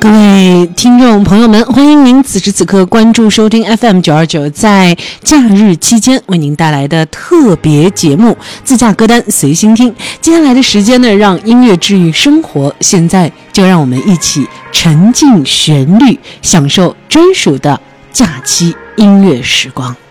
各位听众朋友们，欢迎您此时此刻关注收听 FM929 在假日期间为您带来的特别节目自驾歌单随心听。接下来的时间呢，让音乐治愈生活，现在就让我们一起沉浸旋律，享受专属的假期音乐时光。